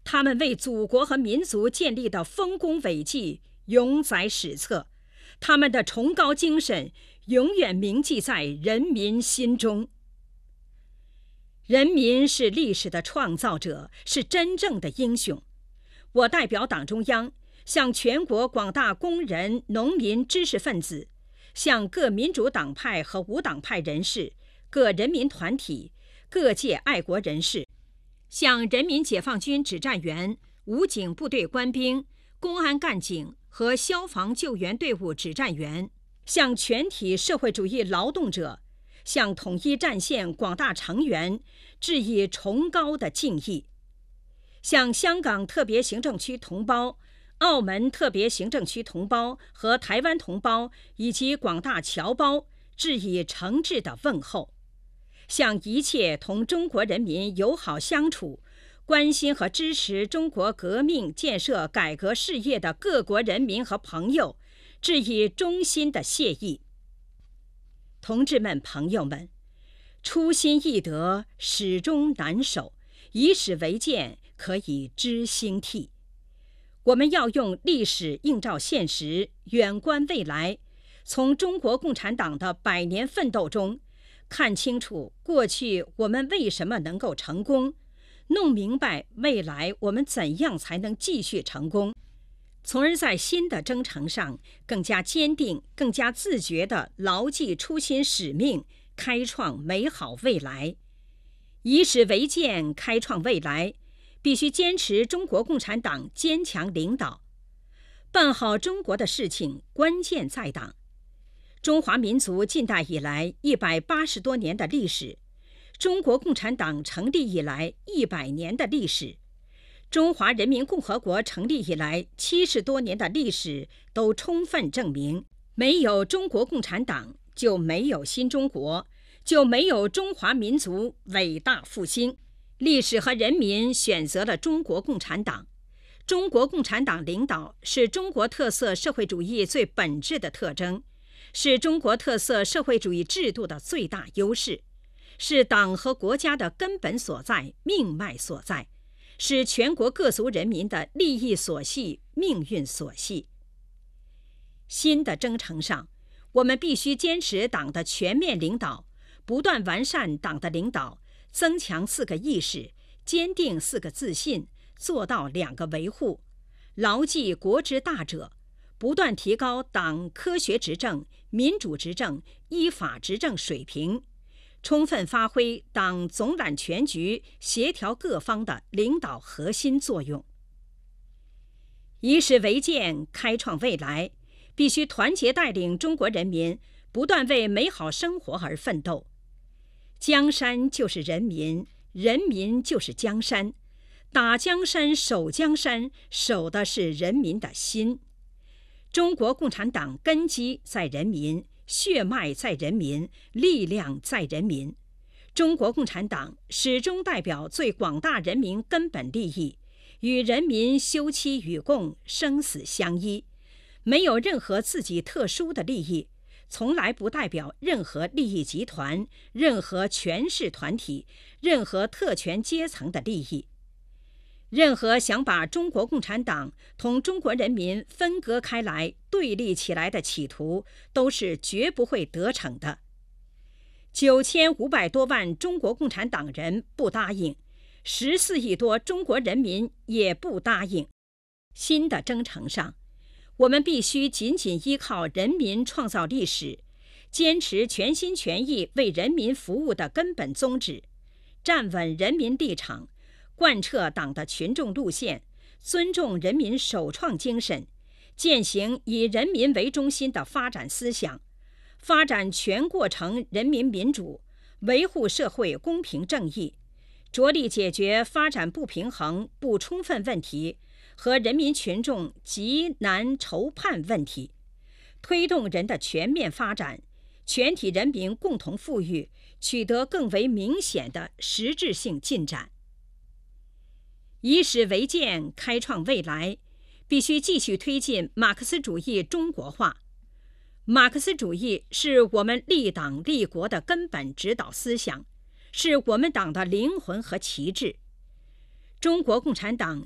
他们为祖国和民族建立的丰功伟绩永载史册，他们的崇高精神永远铭记在人民心中。人民是历史的创造者，是真正的英雄。我代表党中央，向全国广大工人、农民、知识分子，向各民主党派和无党派人士、各人民团体、各界爱国人士，向人民解放军指战员、武警部队官兵、公安干警和消防救援队伍指战员，向全体社会主义劳动者，向统一战线广大成员致以崇高的敬意，向香港特别行政区同胞、澳门特别行政区同胞和台湾同胞以及广大侨胞致以诚挚的问候，向一切同中国人民友好相处、关心和支持中国革命建设改革事业的各国人民和朋友致以衷心的谢意。同志们、朋友们，初心易得，始终难守，以史为鉴，可以知兴替。我们要用历史映照现实，远观未来，从中国共产党的100年奋斗中看清楚过去我们为什么能够成功，弄明白未来我们怎样才能继续成功，从而在新的征程上更加坚定、更加自觉地牢记初心使命，开创美好未来。以史为鉴，开创未来，必须坚持中国共产党坚强领导。办好中国的事情，关键在党。中华民族近代以来180多年的历史，中国共产党成立以来100年的历史，中华人民共和国成立以来70多年的历史，都充分证明，没有中国共产党，就没有新中国，就没有中华民族伟大复兴。历史和人民选择了中国共产党。中国共产党领导是中国特色社会主义最本质的特征，是中国特色社会主义制度的最大优势，是党和国家的根本所在、命脉所在，是全国各族人民的利益所系、命运所系。新的征程上，我们必须坚持党的全面领导，不断完善党的领导，增强4个意识，坚定4个自信，做到2个维护，牢记国之大者，不断提高党科学执政、民主执政、依法执政水平，充分发挥党总揽全局、协调各方的领导核心作用。以史为鉴，开创未来，必须团结带领中国人民不断为美好生活而奋斗。江山就是人民，人民就是江山，打江山、守江山，守的是人民的心。中国共产党根基在人民，血脉在人民，力量在人民。中国共产党始终代表最广大人民根本利益，与人民休戚与共，生死相依，没有任何自己特殊的利益，从来不代表任何利益集团、任何权势团体、任何特权阶层的利益。任何想把中国共产党同中国人民分割开来、对立起来的企图，都是绝不会得逞的。9500多万中国共产党人不答应，14亿多中国人民也不答应。新的征程上，我们必须紧紧依靠人民创造历史，坚持全心全意为人民服务的根本宗旨，站稳人民立场，贯彻党的群众路线，尊重人民首创精神，践行以人民为中心的发展思想，发展全过程人民民主，维护社会公平正义，着力解决发展不平衡、不充分问题和人民群众急难愁盼问题，推动人的全面发展，全体人民共同富裕取得更为明显的实质性进展。以史为鉴，开创未来，必须继续推进马克思主义中国化。马克思主义是我们立党立国的根本指导思想，是我们党的灵魂和旗帜。中国共产党